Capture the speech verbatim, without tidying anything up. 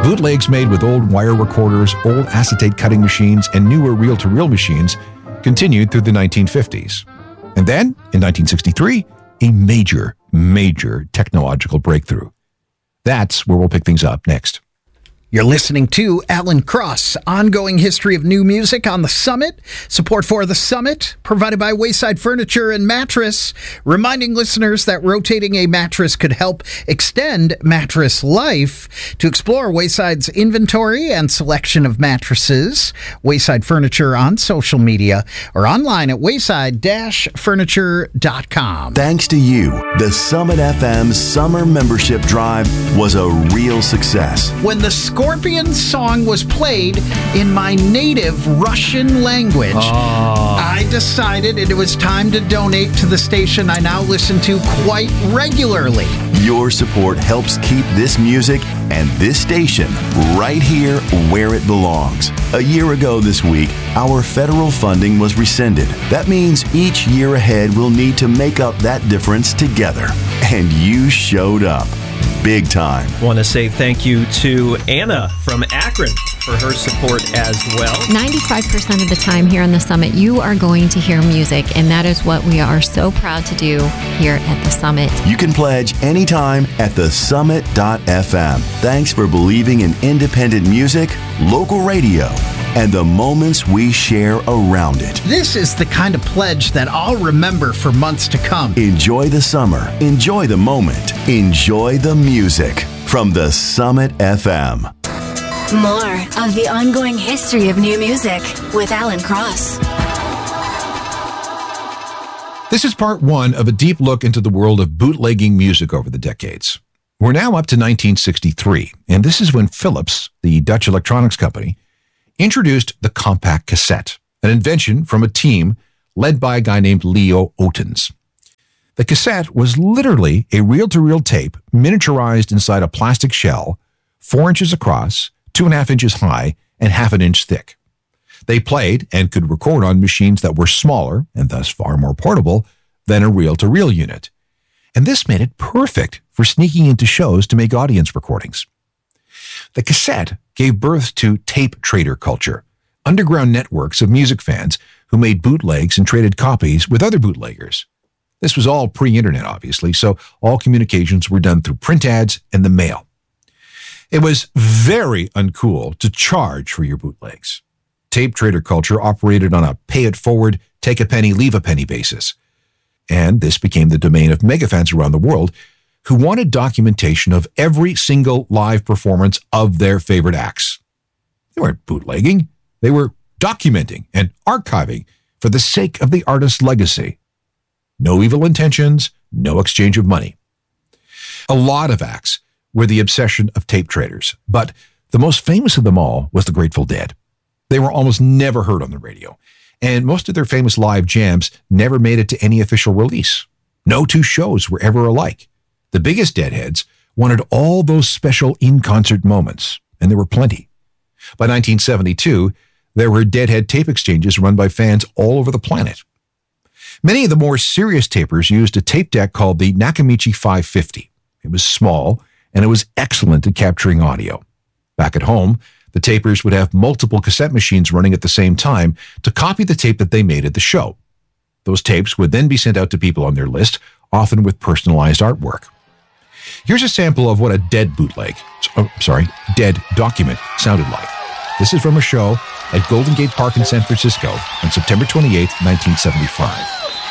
Bootlegs made with old wire recorders, old acetate cutting machines, and newer reel-to-reel machines continued through the nineteen fifties. And then, in nineteen sixty-three, a major, major technological breakthrough. That's where we'll pick things up next. You're listening to Alan Cross, ongoing history of new music on the Summit. Support for the Summit provided by Wayside Furniture and Mattress, reminding listeners that rotating a mattress could help extend mattress life. To explore Wayside's inventory and selection of mattresses, Wayside Furniture on social media or online at wayside dash furniture dot com. Thanks to you, the Summit F M Summer Membership Drive was a real success. When the Scorpions song was played in my native Russian language, oh. I decided it was time to donate to the station I now listen to quite regularly. Your support helps keep this music and this station right here where it belongs. A year ago this week, our federal funding was rescinded. That means each year ahead we'll need to make up that difference together. And you showed up. Big time. I want to say thank you to Anna from Akron for her support as well. ninety-five percent of the time here on the Summit, you are going to hear music, and that is what we are so proud to do here at the Summit. You can pledge anytime at the summit dot f m. Thanks for believing in independent music, local radio, and the moments we share around it. This is the kind of pledge that I'll remember for months to come. Enjoy the summer. Enjoy the moment. Enjoy the music from the Summit F M. More of the ongoing history of new music with Alan Cross. This is part one of a deep look into the world of bootlegging music over the decades. We're now up to nineteen sixty-three, and this is when Philips, the Dutch electronics company, introduced the compact cassette, an invention from a team led by a guy named Leo Otens. The cassette was literally a reel-to-reel tape miniaturized inside a plastic shell, four inches across, two and a half inches high, and half an inch thick. They played and could record on machines that were smaller, and thus far more portable, than a reel-to-reel unit. And this made it perfect for sneaking into shows to make audience recordings. The cassette gave birth to tape trader culture, underground networks of music fans who made bootlegs and traded copies with other bootleggers. This was all pre-internet, obviously, so all communications were done through print ads and the mail. It was very uncool to charge for your bootlegs. Tape trader culture operated on a pay-it-forward, take-a-penny-leave-a-penny basis. And this became the domain of megafans around the world who wanted documentation of every single live performance of their favorite acts. They weren't bootlegging. They were documenting and archiving for the sake of the artist's legacy. No evil intentions, no exchange of money. A lot of acts were the obsession of tape traders, but the most famous of them all was the Grateful Dead. They were almost never heard on the radio, and most of their famous live jams never made it to any official release. No two shows were ever alike. The biggest Deadheads wanted all those special in-concert moments, and there were plenty. By nineteen seventy-two, there were Deadhead tape exchanges run by fans all over the planet. Many of the more serious tapers used a tape deck called the Nakamichi five fifty. It was small, and it was excellent at capturing audio. Back at home, the tapers would have multiple cassette machines running at the same time to copy the tape that they made at the show. Those tapes would then be sent out to people on their list, often with personalized artwork. Here's a sample of what a Dead bootleg, oh, sorry, Dead document sounded like. This is from a show at Golden Gate Park in San Francisco on September twenty-eighth, nineteen seventy-five.